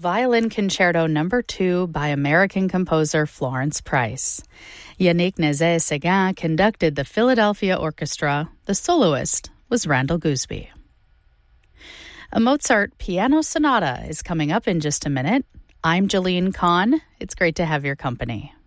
Violin Concerto No. 2 by American composer Florence Price. Yannick Nézet-Séguin conducted the Philadelphia Orchestra. The soloist was Randall Gooseby. A Mozart piano sonata is coming up in just a minute. I'm Jolene Kahn. It's great to have your company.